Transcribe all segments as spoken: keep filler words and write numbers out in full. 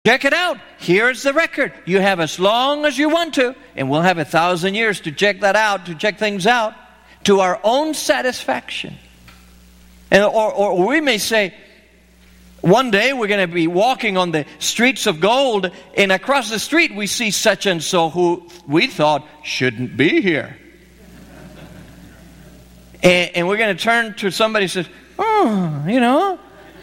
Check it out. Here's the record. You have as long as you want to, and we'll have a thousand years to check that out, to check things out, to our own satisfaction. And, or, or we may say, one day we're going to be walking on the streets of gold, and across the street we see such and so who we thought shouldn't be here. and, and we're going to turn to somebody and say, oh, you know,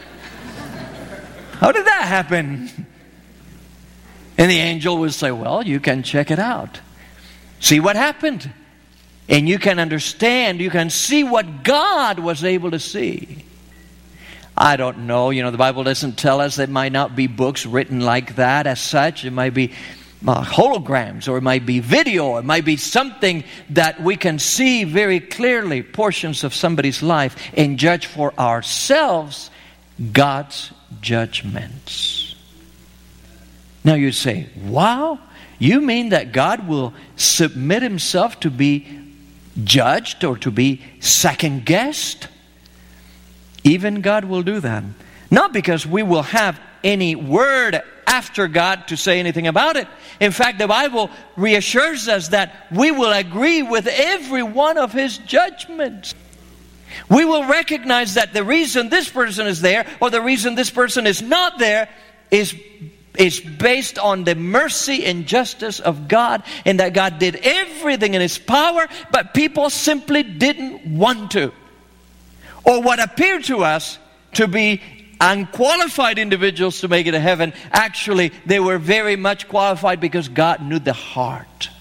how did that happen? And the angel will say, well, you can check it out. See what happened. And you can understand, you can see what God was able to see. I don't know, you know, the Bible doesn't tell us there might not be books written like that as such. It might be uh, holograms, or it might be video, or it might be something that we can see very clearly, portions of somebody's life, and judge for ourselves God's judgments. Now you say, wow, you mean that God will submit himself to be judged or to be second-guessed? Even God will do that. Not because we will have any word after God to say anything about it. In fact, the Bible reassures us that we will agree with every one of his judgments. We will recognize that the reason this person is there or the reason this person is not there is is based on the mercy and justice of God, and that God did everything in his power, but people simply didn't want to. Or what appeared to us to be unqualified individuals to make it to heaven, actually they were very much qualified because God knew the heart,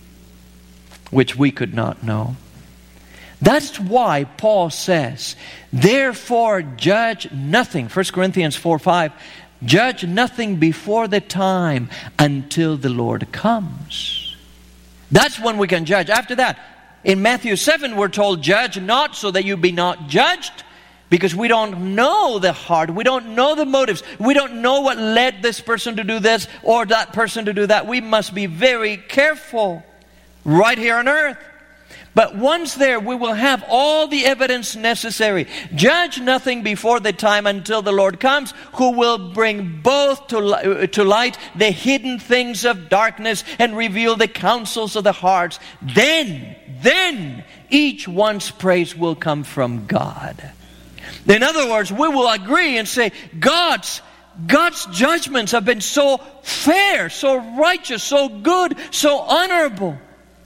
which we could not know. That's why Paul says, therefore judge nothing. First Corinthians four five. Judge nothing before the time until the Lord comes. That's when we can judge. After that, in Matthew seven, we're told, judge not so that you be not judged. Because we don't know the heart. We don't know the motives. We don't know what led this person to do this or that person to do that. We must be very careful right here on earth. But once there, we will have all the evidence necessary. Judge nothing before the time until the Lord comes, who will bring both to, to light the hidden things of darkness and reveal the counsels of the hearts. Then, then, each one's praise will come from God. In other words, we will agree and say, God's God's judgments have been so fair, so righteous, so good, so honorable.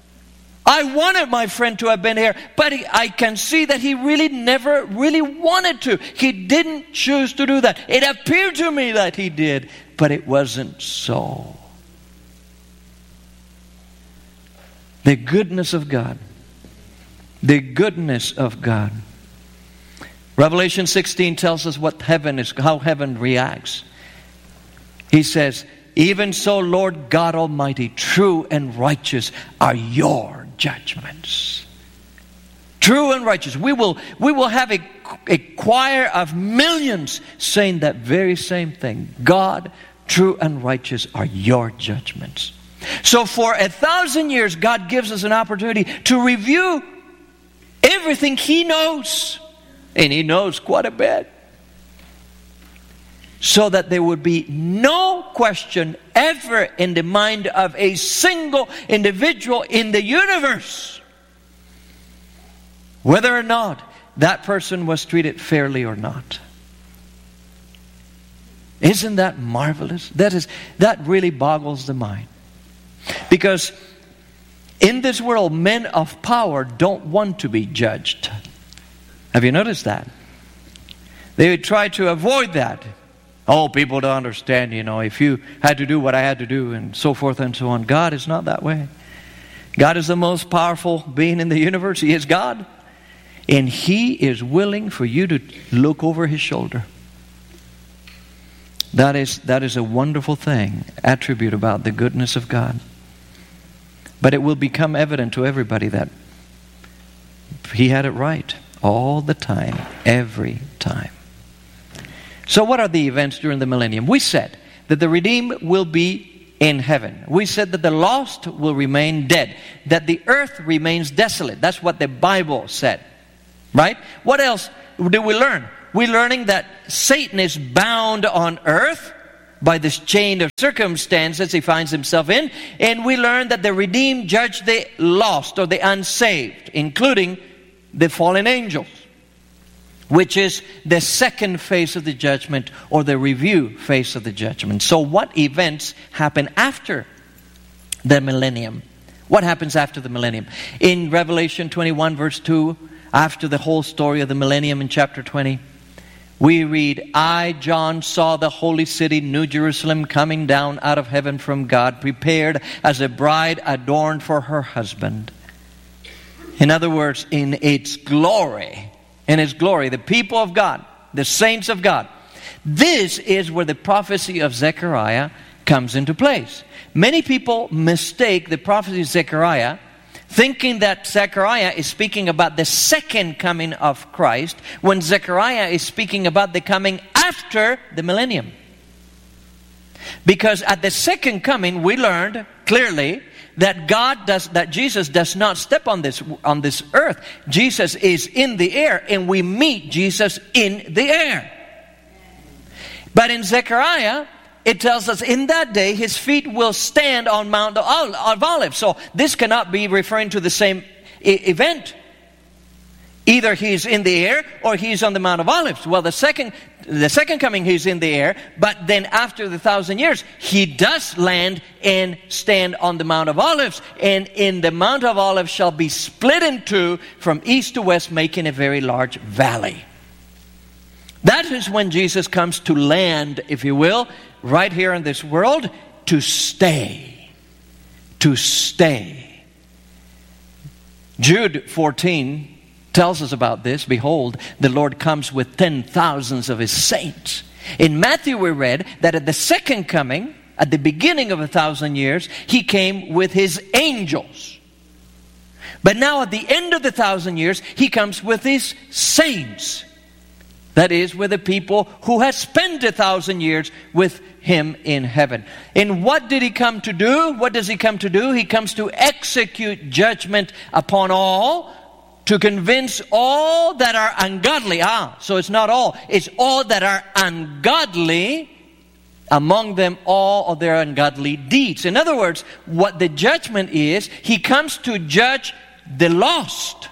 I wanted my friend to have been here, but he, I can see that he really never really wanted to. He didn't choose to do that. It appeared to me that he did, but it wasn't so. The goodness of God. The goodness of God. Revelation sixteen tells us what heaven is, how heaven reacts. He says, even so, Lord God Almighty, true and righteous are your judgments. True and righteous. We will, we will have a, a choir of millions saying that very same thing. God, true and righteous are your judgments. So for a thousand years, God gives us an opportunity to review everything He knows. And He knows quite a bit. So that there would be no question ever in the mind of a single individual in the universe whether or not that person was treated fairly or not. Isn't that marvelous? That is, that really boggles the mind. Because in this world, men of power don't want to be judged. Have you noticed that? They would try to avoid that. Oh, people don't understand, you know, if you had to do what I had to do and so forth and so on. God is not that way. God is the most powerful being in the universe. He is God. And He is willing for you to look over His shoulder. That is, that is a wonderful thing, attribute about the goodness of God. But it will become evident to everybody that He had it right all the time, every time. So what are the events during the millennium? We said that the redeemed will be in heaven. We said that the lost will remain dead. That the earth remains desolate. That's what the Bible said. Right? What else did we learn? We're learning that Satan is bound on earth. by this chain of circumstances he finds himself in. And we learn that the redeemed judge the lost or the unsaved, including the fallen angels, which is the second phase of the judgment, or the review phase of the judgment. So what events happen after the millennium? What happens after the millennium? In Revelation twenty-one verse two, after the whole story of the millennium in chapter twenty, we read, I, John, saw the holy city, New Jerusalem, coming down out of heaven from God, prepared as a bride adorned for her husband. In other words, in its glory, in its glory, the people of God, the saints of God. This is where the prophecy of Zechariah comes into place. Many people mistake the prophecy of Zechariah, thinking that Zechariah is speaking about the second coming of Christ, when Zechariah is speaking about the coming after the millennium. Because at the second coming, we learned clearly that God does, that Jesus does not step on this on this earth. Jesus is in the air, and we meet Jesus in the air. But in Zechariah, it tells us in that day his feet will stand on Mount of Olives. So this cannot be referring to the same e- event. Either he's in the air or he's on the Mount of Olives. Well, the second the second coming he's in the air, but then after the thousand years he does land and stand on the Mount of Olives. And in the Mount of Olives shall be split in two from east to west, making a very large valley. That is when Jesus comes to land, if you will, right here in this world, to stay. To stay. Jude fourteen tells us about this. Behold, the Lord comes with ten thousands of his saints. In Matthew we read that at the second coming, at the beginning of a thousand years, he came with his angels. But now at the end of the thousand years, he comes with his saints. That is, with the people who have spent a thousand years with him in heaven. And what did he come to do? What does he come to do? He comes to execute judgment upon all, to convince all that are ungodly. Ah, so it's not all. It's all that are ungodly, among them all of their ungodly deeds. In other words, what the judgment is, he comes to judge the lost.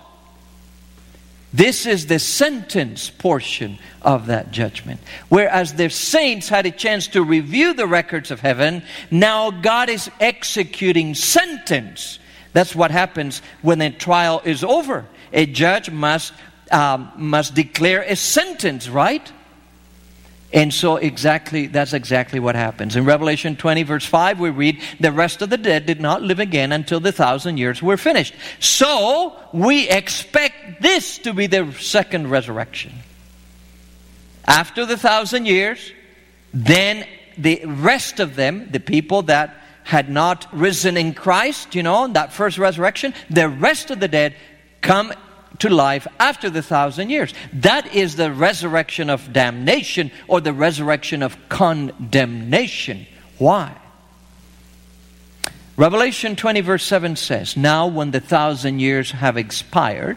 This is the sentence portion of that judgment. Whereas the saints had a chance to review the records of heaven, now God is executing sentence. That's what happens when a trial is over. A judge must um, must declare a sentence, right? And so exactly, that's exactly what happens. In Revelation twenty verse five we read, the rest of the dead did not live again until the thousand years were finished. So we expect this to be the second resurrection. After the thousand years, then the rest of them, the people that had not risen in Christ, you know, that first resurrection, the rest of the dead come to life after the thousand years. That is the resurrection of damnation, or the resurrection of condemnation. Why? Revelation twenty verse seven says, now when the thousand years have expired,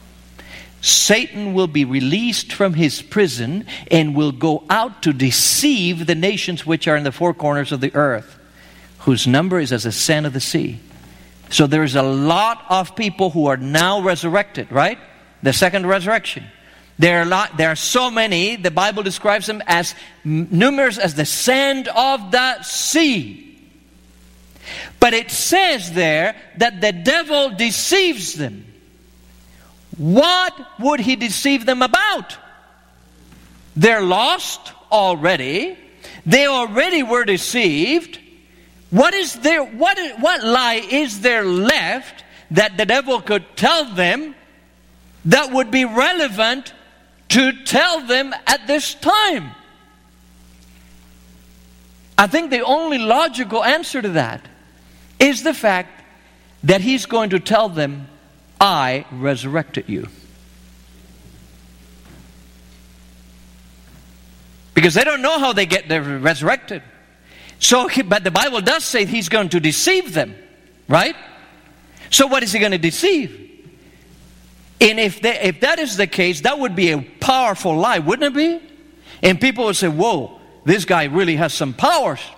Satan will be released from his prison and will go out to deceive the nations which are in the four corners of the earth, whose number is as the sand of the sea. So there is a lot of people who are now resurrected, right? The second resurrection. There are, a lot, there are so many, the Bible describes them as numerous as the sand of the sea. But it says there that the devil deceives them. What would he deceive them about? They're lost already. They already were deceived. What is there? What what lie is there left that the devil could tell them that would be relevant to tell them at this time? I think the only logical answer to that is the fact that he's going to tell them, I resurrected you. Because they don't know how they get resurrected. So, but the Bible does say he's going to deceive them, right? So what is he going to deceive? And if, they, if that is the case, that would be a powerful lie, wouldn't it be? And people would say, whoa, this guy really has some powers.